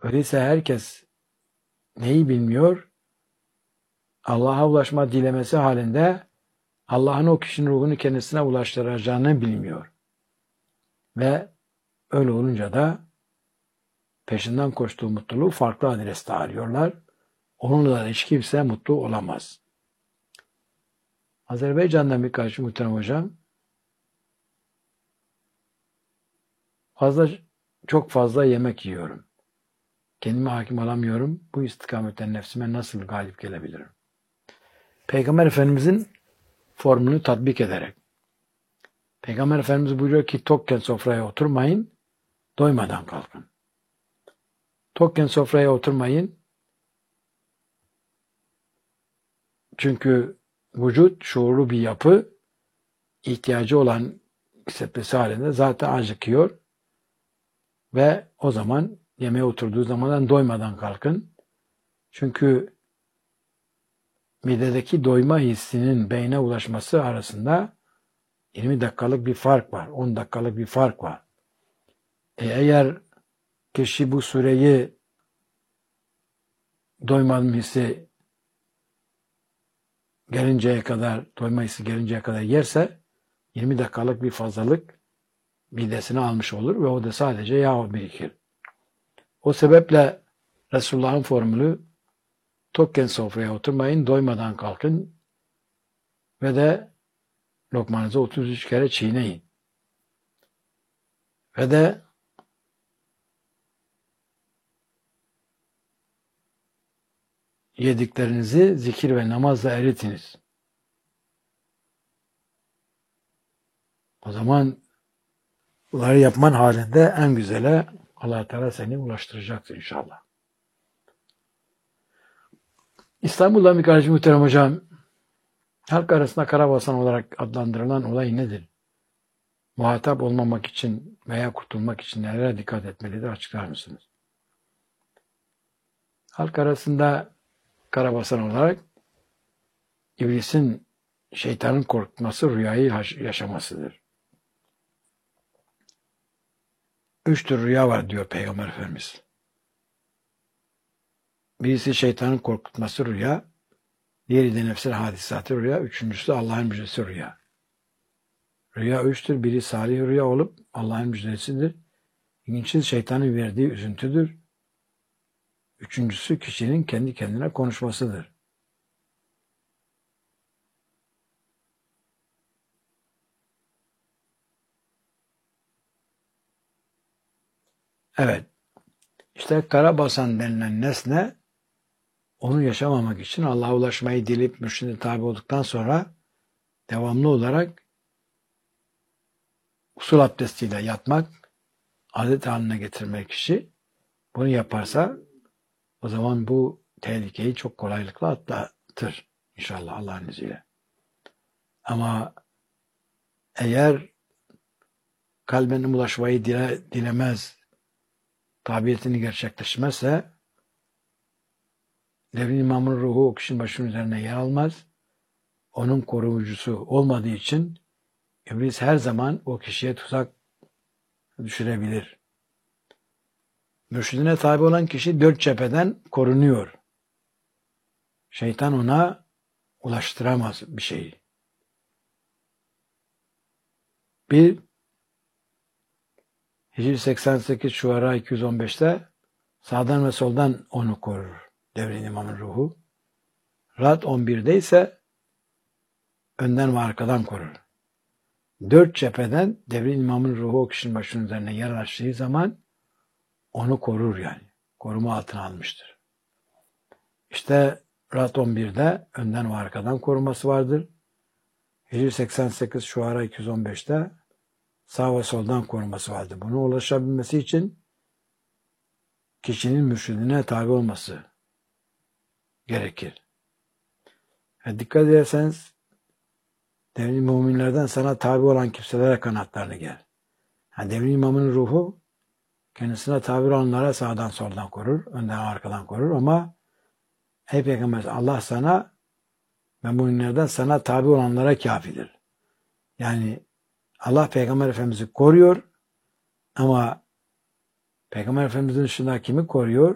Öyleyse herkes neyi bilmiyor? Allah'a ulaşma dilemesi halinde Allah'ın o kişinin ruhunu kendisine ulaştıracağını bilmiyor. Ve öyle olunca da peşinden koştuğu mutluluğu farklı adreste arıyorlar. Onunla da hiç kimse mutlu olamaz. Azerbaycan'dan birkaç muhterem hocam, çok fazla yemek yiyorum. Kendime hakim olamıyorum. Bu istikametten nefsime nasıl galip gelebilirim? Peygamber Efendimizin formülünü tatbik ederek. Peygamber Efendimiz buyuruyor ki tokken sofraya oturmayın, doymadan kalkın. Tokken sofraya oturmayın. Çünkü vücut şuurlu bir yapı, ihtiyacı olan hissetmesi halinde zaten acıkıyor ve o zaman yemeğe oturduğu zamandan doymadan kalkın. Çünkü midedeki doyma hissinin beyne ulaşması arasında 20 dakikalık bir fark var, 10 dakikalık bir fark var. Eğer kişi bu süreyi doyma hissi gelinceye kadar yerse 20 dakikalık bir fazlalık midesine almış olur ve o da sadece yağ birikir. O sebeple Resulullah'ın formülü tokken sofraya oturmayın, doymadan kalkın ve de lokmanızı 33 kere çiğneyin. Ve de yediklerinizi zikir ve namazla eritiniz. O zaman bunları yapman halinde en güzele Allah Teala seni ulaştıracaktır inşallah. İstanbul'dan bir kardeşim muhterem hocam, halk arasında karabasan olarak adlandırılan olay nedir? Muhatap olmamak için veya kurtulmak için nelere dikkat etmelidir, açıklar mısınız? Halk arasında karabasan olarak iblisin, şeytanın korkutması, rüyayı yaşamasıdır. 3 tür rüya var diyor Peygamber Efendimiz. Birisi şeytanın korkutması rüya, diğeri de nefsel hadisatı rüya, üçüncüsü Allah'ın müjdesi rüya. Rüya 3'tür. Biri salih rüya olup Allah'ın müjdesidir. İkincisi şeytanın verdiği üzüntüdür. Üçüncüsü kişinin kendi kendine konuşmasıdır. Evet. İşte karabasan denilen nesne onu yaşamamak için Allah'a ulaşmayı dileyip mürşide tabi olduktan sonra devamlı olarak usul abdestiyle yatmak, adet haline getirmek kişi bunu yaparsa o zaman bu tehlikeyi çok kolaylıkla atlatır inşallah Allah'ın izniyle. Ama eğer kalben ulaşmayı dilemez, tabiyetini gerçekleşmezse devrin imamın ruhu o kişinin başının üzerine yer almaz. Onun koruyucusu olmadığı için iblis her zaman o kişiye tuzak düşürebilir. Mürşidine tabi olan kişi 4 cepheden korunuyor. Şeytan ona ulaştıramaz bir şeyi. Bir, Hicri 88 Şuara 215'te sağdan ve soldan onu korur. Devrin imamın ruhu. Rad 11'de ise önden ve arkadan korur. 4 cepheden devrin imamın ruhu o kişinin başının üzerine yer açtığı zaman onu korur yani. Koruma altına almıştır. İşte Rad 11'de önden ve arkadan koruması vardır. Hicri 88 Şuara 215'te sağ ve soldan koruması vardır. Buna ulaşabilmesi için kişinin mürşidine tabi olması gerekir. Dikkat ederseniz devrin müminlerden sana tabi olan kimselere kanatlarını gel. Devrin imamının ruhu kendisine tabi olanlara sağdan soldan korur, önden arkadan korur ama ey Peygamber Allah sana ve müminlerden sana tabi olanlara kafidir. Yani Allah Peygamber Efendimiz'i koruyor ama Peygamber Efendimiz'in dışında kimi koruyor?